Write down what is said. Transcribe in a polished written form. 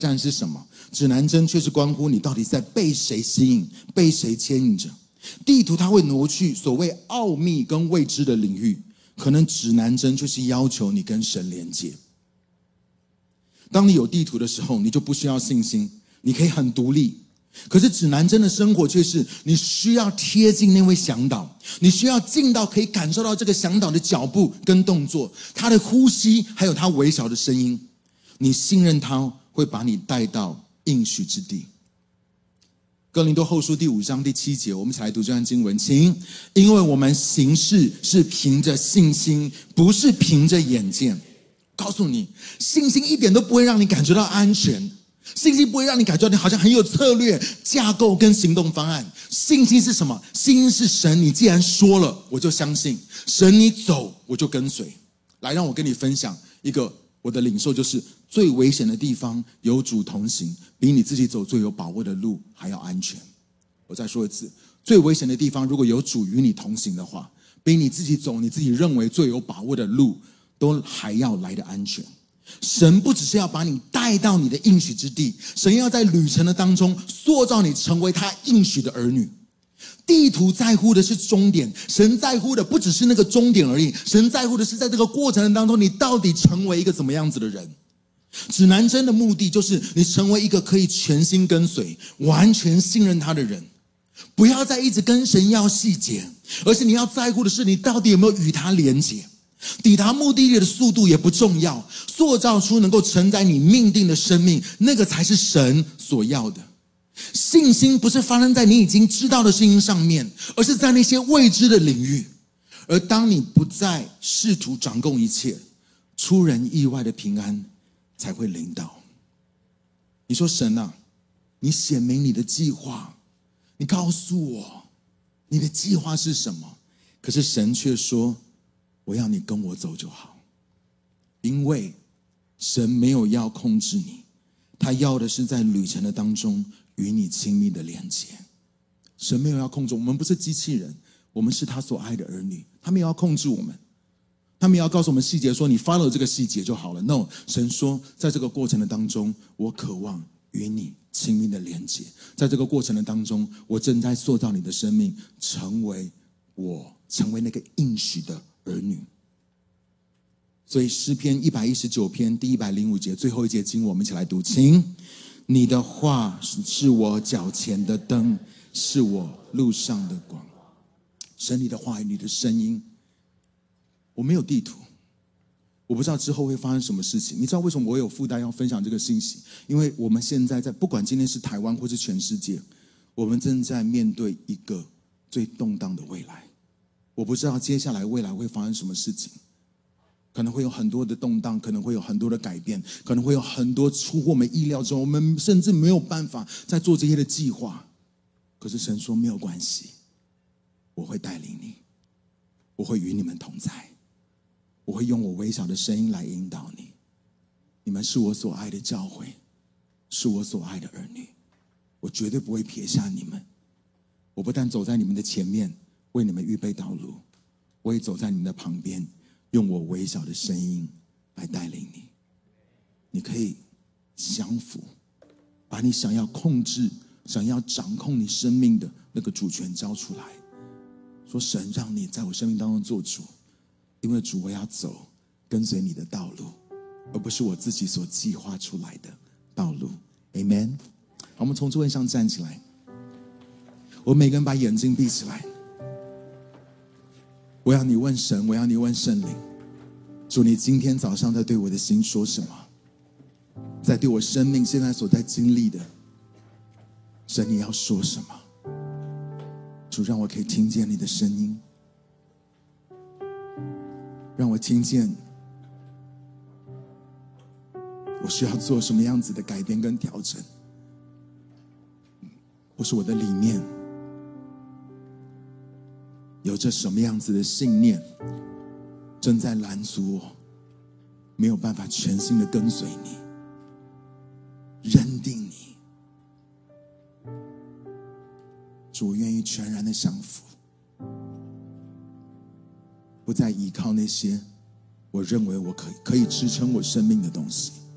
但是什么？指南针却是关乎你到底在被谁吸引，被谁牵引着。地图它会挪去所谓奥秘跟未知的领域，可能指南针却是要求你跟神连接。当你有地图的时候，你就不需要信心，你可以很独立。可是指南针的生活却是你需要贴近那位向导，你需要近到可以感受到这个向导的脚步跟动作，他的呼吸，还有他微小的声音。你信任他会把你带到应许之地。哥林多后书第5章第7节，我们一起来读这段经文，请。因为我们行事是凭着信心，不是凭着眼见。告诉你，信心一点都不会让你感觉到安全，信心不会让你感觉到你好像很有策略、架构跟行动方案。信心是什么？信心是神，你既然说了，我就相信。神你走，我就跟随。来，让我跟你分享一个我的领受，就是最危险的地方有主同行，比你自己走最有把握的路还要安全。我再说一次，最危险的地方如果有主与你同行的话，比你自己走你自己认为最有把握的路都还要来得安全。神不只是要把你带到你的应许之地，神要在旅程的当中塑造你成为他应许的儿女。地图在乎的是终点，神在乎的不只是那个终点而已，神在乎的是在这个过程当中你到底成为一个怎么样子的人。指南针的目的就是你成为一个可以全心跟随、完全信任他的人，不要再一直跟神要细节，而是你要在乎的是你到底有没有与他连结。抵达目的地的速度也不重要，塑造出能够承载你命定的生命，那个才是神所要的。信心不是发生在你已经知道的事情上面，而是在那些未知的领域。而当你不再试图掌控一切，出人意外的平安才会临到。你说神啊，你显明你的计划，你告诉我你的计划是什么？可是神却说，我要你跟我走就好。因为神没有要控制你，他要的是在旅程的当中与你亲密的连接。神没有要控制我们，不是机器人，我们是他所爱的儿女，他没有要控制我们，他没有要告诉我们细节说你 follow 这个细节就好了。 No， 神说在这个过程的当中，我渴望与你亲密的连接，在这个过程的当中，我正在塑造你的生命，成为那个应许的儿女。所以诗篇119篇第105节最后一节经文，我们一起来读，请。你的话是我脚前的灯，是我路上的光。神你的话语，你的声音。我没有地图，我不知道之后会发生什么事情。你知道为什么我有负担要分享这个信息？因为我们现在不管今天是台湾或是全世界，我们正在面对一个最动荡的未来。我不知道接下来未来会发生什么事情，可能会有很多的动荡，可能会有很多的改变，可能会有很多出乎我们意料之外，我们甚至没有办法再做这些的计划。可是神说没有关系，我会带领你，我会与你们同在，我会用我微小的声音来引导你。你们是我所爱的教会，是我所爱的儿女，我绝对不会撇下你们。我不但走在你们的前面，为你们预备道路，我也走在你们的旁边，用我微小的声音来带领你。你可以降服，把你想要控制、想要掌控你生命的那个主权交出来，说神让你在我生命当中做主，因为主我要走跟随你的道路，而不是我自己所计划出来的道路。 Amen。 好，我们从座位上站起来，我每个人把眼睛闭起来。我要你问神，我要你问圣灵，主你今天早上在对我的心说什么，在对我生命现在所在经历的，神你要说什么？主让我可以听见你的声音，让我听见我需要做什么样子的改变跟调整，或是我的里面有着什么样子的信念正在拦阻我，没有办法全心的跟随你，认定你。主，我愿意全然的降服，不再依靠那些我认为我可以支撑我生命的东西。